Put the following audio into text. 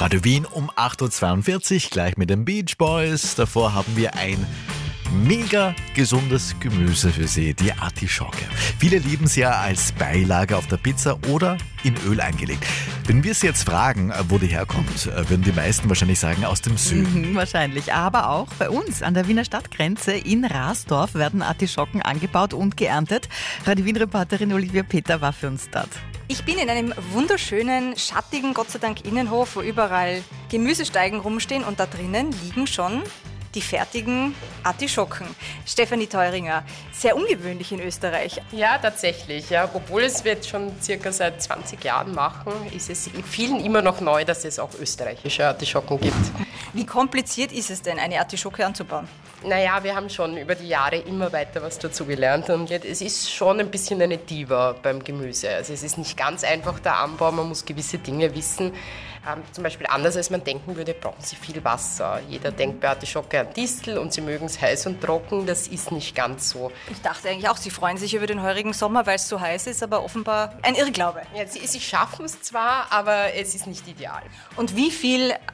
Radio Wien um 8.42 Uhr, gleich mit den Beach Boys. Davor haben wir ein mega gesundes Gemüse für Sie, die Artischocke. Viele lieben sie ja als Beilage auf der Pizza oder in Öl eingelegt. Wenn wir Sie jetzt fragen, wo die herkommt, würden die meisten wahrscheinlich sagen, aus dem Süden. Wahrscheinlich, aber auch bei uns an der Wiener Stadtgrenze in Rasdorf werden Artischocken angebaut und geerntet. Radio Wien-Reporterin Olivia Peter war für uns dort. Ich bin in einem wunderschönen, schattigen, Gott sei Dank, Innenhof, wo überall Gemüsesteigen rumstehen und da drinnen liegen schon die fertigen Artischocken. Stefanie Theuringer, sehr ungewöhnlich in Österreich. Ja, tatsächlich. Ja. Obwohl es wir jetzt schon circa seit 20 Jahren machen, ist es vielen immer noch neu, dass es auch österreichische Artischocken gibt. Wie kompliziert ist es denn, eine Artischocke anzubauen? Naja, wir haben schon über die Jahre immer weiter was dazu gelernt und es ist schon ein bisschen eine Diva beim Gemüse. Also es ist nicht ganz einfach der Anbau, man muss gewisse Dinge wissen. Zum Beispiel anders als man denken würde, brauchen sie viel Wasser. Jeder denkt bei Artischocke an Distel und sie mögen es heiß und trocken, das ist nicht ganz so. Ich dachte eigentlich auch, Sie freuen sich über den heurigen Sommer, weil es so heiß ist, aber offenbar ein Irrglaube. Ja, sie schaffen es zwar, aber es ist nicht ideal. Und wie viel